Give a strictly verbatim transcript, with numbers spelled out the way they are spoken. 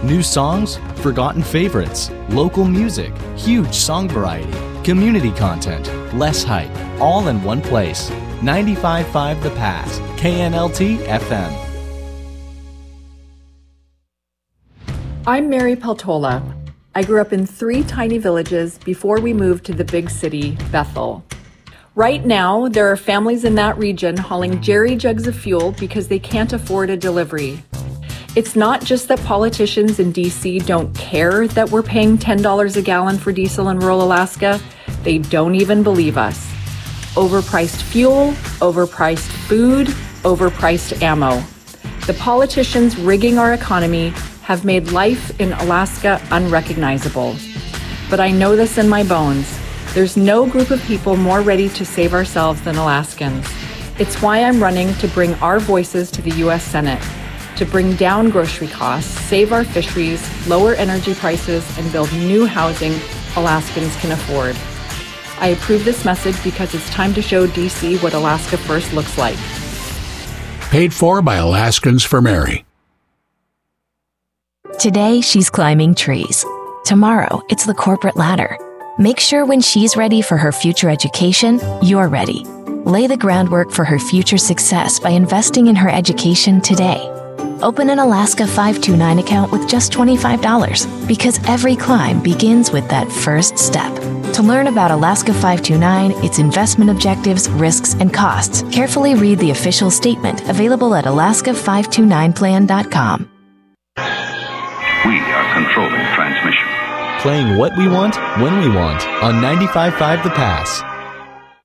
New songs, forgotten favorites, local music, huge song variety, community content, less hype, all in one place. ninety-five point five The Pass, K N L T F M. I'm Mary Peltola. I grew up in three tiny villages before we moved to the big city, Bethel. Right now, there are families in that region hauling jerry jugs of fuel because they can't afford a delivery. It's not just that politicians in D C don't care that we're paying ten dollars a gallon for diesel in rural Alaska. They don't even believe us. Overpriced fuel, overpriced food, overpriced ammo. The politicians rigging our economy have made life in Alaska unrecognizable. But I know this in my bones. There's no group of people more ready to save ourselves than Alaskans. It's why I'm running to bring our voices to the U S Senate, to bring down grocery costs, save our fisheries, lower energy prices, and build new housing Alaskans can afford. I approve this message because it's time to show D C what Alaska First looks like. Paid for by Alaskans for Mary. Today, she's climbing trees. Tomorrow, it's the corporate ladder. Make sure when she's ready for her future education, you're ready. Lay the groundwork for her future success by investing in her education today. Open an Alaska five two nine account with just twenty-five dollars, because every climb begins with that first step. To learn about Alaska five two nine, its investment objectives, risks, and costs, carefully read the official statement available at alaska five two nine plan dot com. We are controlling transmission. Playing what we want, when we want, on ninety-five point five The Pass.